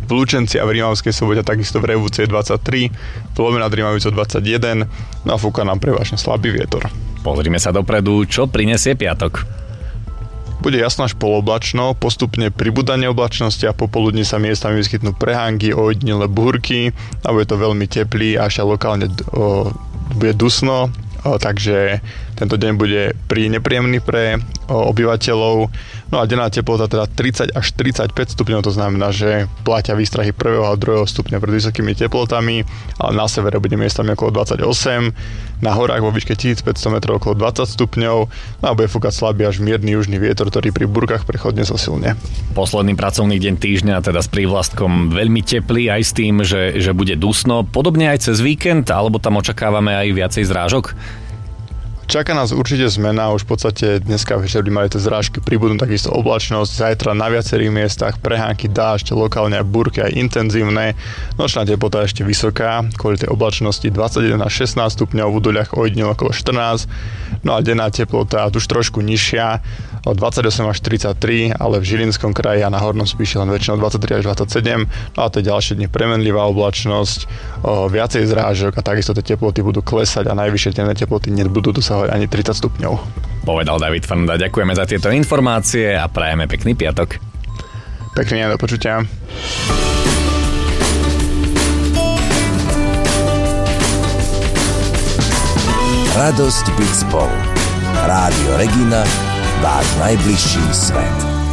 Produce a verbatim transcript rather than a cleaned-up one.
v Lučenci a v Rímavskej Sobote, takisto v Revúcej dvadsaťtri, v Lome nad Rímavicou dvadsaťjeden, no a fúka nám prevažne slabý vietor. Pozrime sa dopredu, čo prinesie piatok. Bude jasno až poloblačno, postupne pribúdanie oblačnosti a popoludní sa miestami vyskytnú prehánky, ojedinele búrky a bude to veľmi teplý až lokálne o, bude dusno, o, takže tento deň bude pri nepríjemný pre o, obyvateľov. No a denná teplota teda tridsať až tridsaťpäť stupňov, to znamená, že platia výstrahy prvého a druhého stupňa pred vysokými teplotami, ale na severe bude miestami okolo dvadsaťosem, na horách vo výške tisícpäťsto metrov okolo dvadsať stupňov, no a bude fúkať slabý až mierny južný vietor, ktorý pri búrkach prechodne zosilne. Posledný pracovný deň týždňa, teda s prívlastkom veľmi teplý, aj s tým, že, že bude dusno, podobne aj cez víkend, alebo tam očakávame aj viacej zrážok? Čaká nás určite zmena, už v podstate dneska večer by mali tie zrážky pribudnú, takisto oblačnosť, zajtra na viacerých miestach prehánky, dážď, lokálne aj búrky aj intenzívne, nočná teplota ešte vysoká, kvôli tej oblačnosti dvadsaťjeden až šestnásť stupňov, v Údoľach ojedinele okolo štrnásť, no a denná teplota už trošku nižšia, dvadsaťosem až tridsaťtri, ale v Žilinskom kraji a na Hornom Spiši len väčšinou dvadsaťtri až dvadsaťsedem, no a tie ďalšie dni premenlivá oblačnosť, o, viacej zrážok a takisto tie teploty budú klesať a najvyššie denné teploty nebudú dosahovať ani tridsať stupňov. Povedal David Frnda, ďakujeme za tieto informácie a prajeme pekný piatok. Pekný deň, do počutia. Radosť byť spolu. Rádio Regina, váš najbližší svet.